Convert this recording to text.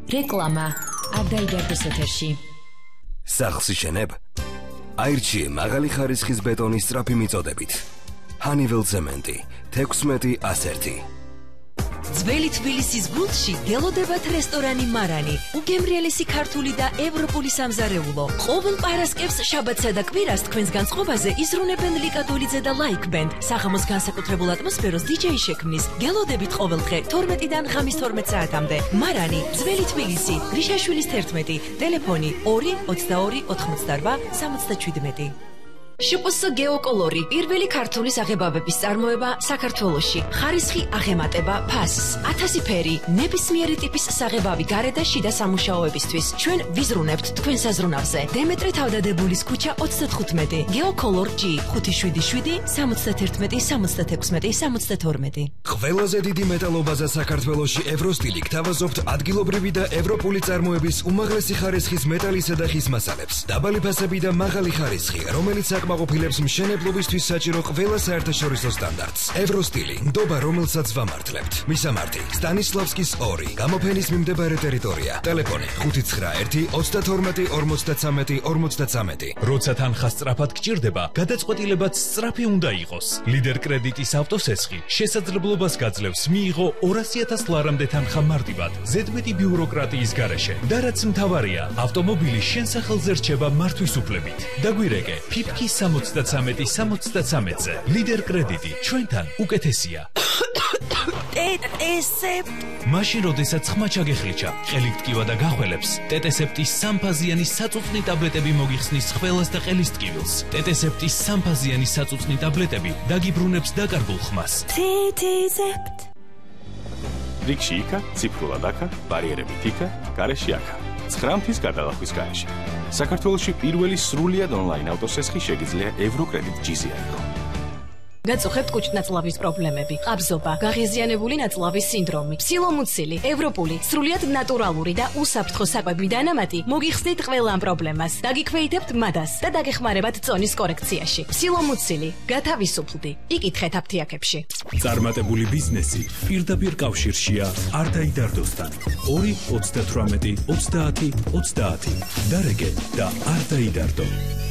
რეკლამა ადაიდარდოს ეთერში. სახლს იშენებ? აირჩიე მაღალი ხარისხის ბეტონის სწრაფი მიწოდებით. Honeywell ცემენტი 16-101. ძველი თბილისის გულში გელოდებათ რესტორანი მარანი, უგემრიელესი ქართული და ევროპული სამზარეულო. ყოველ პარასკევს, შაბათსა და კვირას თქვენს განწყობაზე იზრუნებენ ლიკადოლიძე და ლაიქ ბენდ. საღამოს განსაკუთრებულ ატმოსფეროს DJ შექმნის. გელოდებით ყოველდღე 12-დან ღამის 12 საათამდე. მარანი, ძველი თბილისი, გრიშაშვილის 11, ტელეფონი 2 22 88 77. შპს გეოკოლორი, პირველი ქართული საღებავების წარმოება საქართველოში. ხარისხი აღემატება ფასს, 1000 ფერი, ნებისმიერი ტიპის საღებავი გარე და შიდა სამუშაოებისთვის. ჩვენ ვიზრუნებთ თქვენ საზრუნავზე. დემეტრე თავდადებულის ქუჩა 35. გეოკოლორ G 577 71 76 72. ყველაზე დიდი მეტალობაზა საქართველოში ევროსტილი გთავაზობთ ადგილობრივი და ევროპული წარმოების უმაღლესი ხარისხის მეტალისა და ხის მასალებს. დაბალი ფასები და მაღალი ხარისხი, რომელიც ყოფილებს მშენებლობისთვის საჭირო ყველა საერთაშორისო სტანდარტს. ევროსტილი, ნდობა, რომელსაც ვამართლებთ. მისამართი: სტანისლავსკის 2, გამოფენის მიმდებარე ტერიტორია. ტელეფონი 591 32 53 53. როცა თანხა სწრაფად გჭირდება, გადაწყვეტილებაც სწრაფი უნდა იყოს. ლიდერ კრედიტის ავტოსესხი შესაძლებლობას გაძლევს მიიღო 200,000 ლარამდე თანხა მარტივად, ზედმეტი ბიუროკრატიის გარეშე. და რაც მთავარია, ავტომობილი შენ სახელზე რჩება მართვის უფლებით. დაგვირეკე, ფიფკი 73-ზე. ლიდერ კრედიტი ჩვენთან უკეთესია. ტეტესეპტ. მაშინ როდესაც ხმა ჩაგეხლიჩა, ყელი ტკივა და გახველებს, ტეტესეპტის სამფაზიანი საწუწნი ტაბლეტები მოგიხსნის ხველას და ყელის ტკივილს. ტეტესეპტის სამფაზიანი საწუწნი ტაბლეტები დაგიბრუნებს დაკარგულ ხმას. ტეტესეპტ. რიგში იქა, ციფრულად აქა, ბარიერებით იქა, გარეშე აქა. 9 მთის გადალახვის გარეშე. საქართველოში პირველი სრულიად ონლაინ ავტოსესხი შეგიძლია ევროკრედიტ G-ზე აიღო. გაწუხებთ კუჭნაწლავის პრობლემები, ყაბზობა, გაღიზიანებული ნაწლავის სინდრომი, ფსილომუცილი, ევროპული, სრულიად ნატურალური და უსაფრთხო საკვები დანამატი მოგიხსნით ყველა ამ პრობლემას. დაგიქვეითებთ მადას და დაგეხმარებათ წონის კორექციაში. ფსილომუცილი, გათავისუფლდი. იკითხეთ აფთიაქებში. წარმატებული ბიზნესი პირდაპირ კავშირშია არდაიდარდოსთან. 2 38 30 30. დარეგე და არდაიდარდო.